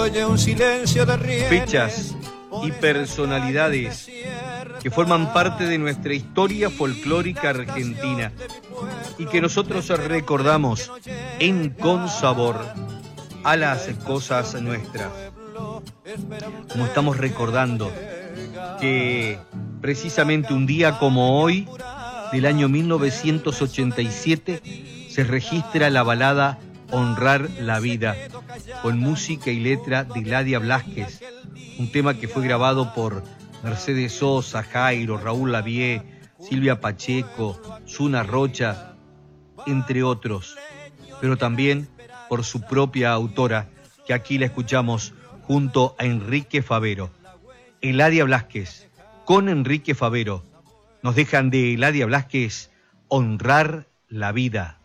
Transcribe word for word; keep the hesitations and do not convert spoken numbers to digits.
Fechas y personalidades que forman parte de nuestra historia folclórica argentina y que nosotros recordamos en Con Sabor a las cosas nuestras. Como estamos recordando que precisamente un día como hoy, del año mil novecientos ochenta y siete, se registra la balada Honrar la Vida, con música y letra de Eladia Blasquez, un tema que fue grabado por Mercedes Sosa, Jairo, Raúl Lavie, Silvia Pacheco, Zuna Rocha, entre otros, pero también por su propia autora, que aquí la escuchamos junto a Enrique Favero. Eladia Blasquez con Enrique Favero nos dejan de Eladia Blasquez Honrar la Vida.